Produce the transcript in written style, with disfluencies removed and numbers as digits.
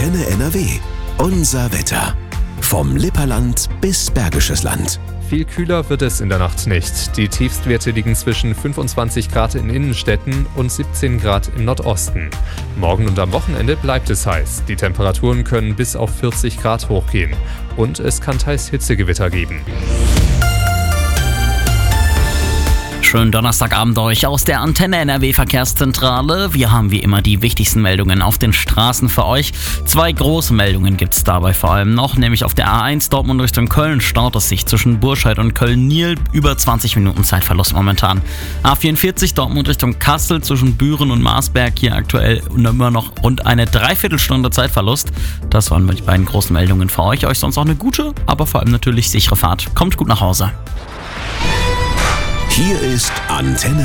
Antenne NRW. Unser Wetter. Vom Lipperland bis Bergisches Land. Viel kühler wird es in der Nacht nicht. Die Tiefstwerte liegen zwischen 25 Grad in Innenstädten und 17 Grad im Nordosten. Morgen und am Wochenende bleibt es heiß. Die Temperaturen können bis auf 40 Grad hochgehen. Und es kann teils Hitzegewitter geben. Schönen Donnerstagabend euch aus der Antenne NRW Verkehrszentrale. Wir haben wie immer die wichtigsten Meldungen auf den Straßen für euch. 2 große Meldungen gibt es dabei vor allem noch, nämlich auf der A1 Dortmund Richtung Köln staut es sich zwischen Burscheid und Köln-Niel, über 20 Minuten Zeitverlust momentan. A44 Dortmund Richtung Kassel zwischen Büren und Marsberg, hier aktuell immer noch rund eine Dreiviertelstunde Zeitverlust. Das waren die beiden großen Meldungen für euch. Euch sonst auch eine gute, aber vor allem natürlich sichere Fahrt. Kommt gut nach Hause. Hier ist Antenne